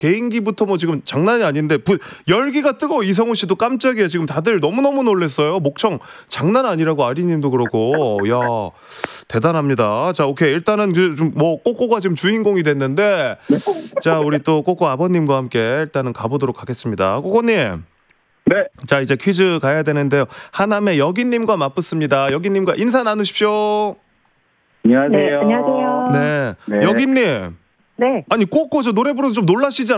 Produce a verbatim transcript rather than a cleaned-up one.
개인기부터 뭐 지금 장난이 아닌데 부, 열기가 뜨거워. 이성우 씨도 깜짝이야. 지금 다들 너무너무 놀랐어요. 목청 장난 아니라고 아리님도 그러고. 야 대단합니다. 자 오케이 일단은 좀 뭐 꼬꼬가 지금 주인공이 됐는데 자 우리 또 꼬꼬 아버님과 함께 일단은 가보도록 하겠습니다. 꼬꼬님. 네. 자 이제 퀴즈 가야 되는데요. 하남의 여기님과 맞붙습니다. 여기님과 인사 나누십시오. 안녕하세요. 네, 안녕하세요. 네, 네. 여기님. 네. 아니 꼬꼬 저 노래 부르는 좀 놀라시지 않아요?